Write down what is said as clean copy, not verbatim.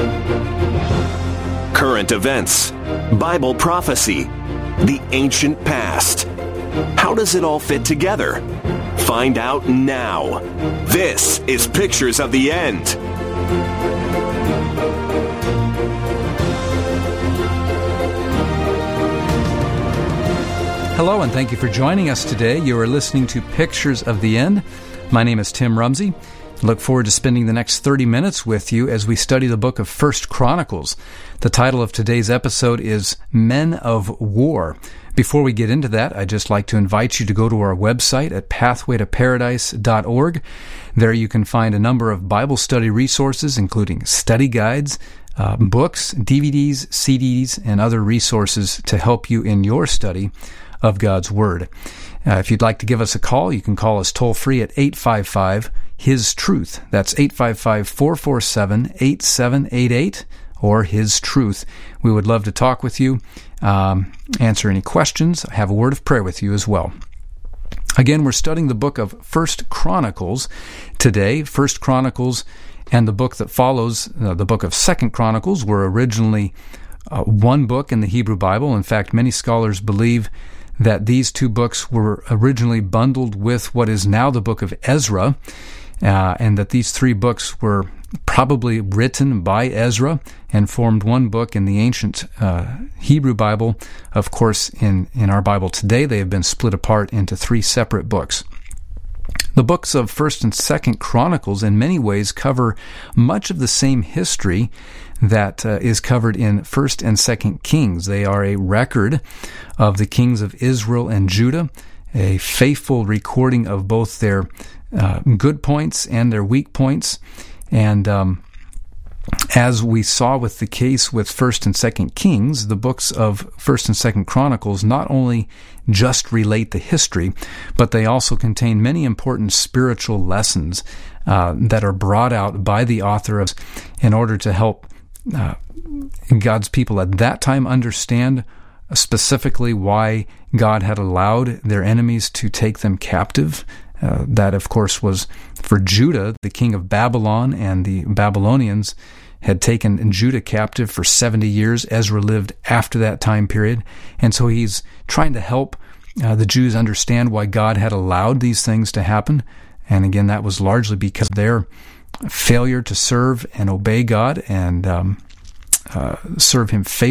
Current events, Bible prophecy, the ancient past. How does it all fit together? Find out now. This is Pictures of the End. Hello, and thank you for joining us today. You are listening to Pictures of the End. My name is Tim Rumsey. I look forward to spending the next 30 minutes with you as we study the book of 1 Chronicles. The title of today's episode is Men of War. Before we get into that, I'd just like to invite you to go to our website at pathwaytoparadise.org. There you can find a number of Bible study resources, including study guides, books, DVDs, CDs, and other resources to help you in your study of God's Word. If you'd like to give us a call, you can call us toll-free at 855-HIS-TRUTH. That's 855-447-8788, or His Truth. We would love to talk with you, answer any questions, have a word of prayer with you as well. Again, we're studying the book of 1 Chronicles today. 1 Chronicles and the book that follows, the book of 2 Chronicles, were originally one book in the Hebrew Bible. In fact, many scholars believe that these two books were originally bundled with what is now the book of Ezra, and that these three books were probably written by Ezra and formed one book in the ancient Hebrew Bible. Of course, in our Bible today, they have been split apart into three separate books. The books of 1st and 2nd Chronicles in many ways cover much of the same history that is covered in 1st and 2nd Kings. They are a record of the kings of Israel and Judah, a faithful recording of both their good points and their weak points. And as we saw with the case with 1st and 2nd Kings, the books of 1st and 2nd Chronicles not only just relate the history, but they also contain many important spiritual lessons that are brought out by the author of in order to help God's people at that time understand specifically why God had allowed their enemies to take them captive. That, of course, was for Judah, the king of Babylon, and the Babylonians had taken Judah captive for 70 years. Ezra lived after that time period. And so he's trying to help the Jews understand why God had allowed these things to happen. And again, that was largely because of their failure to serve and obey God and serve Him faithfully.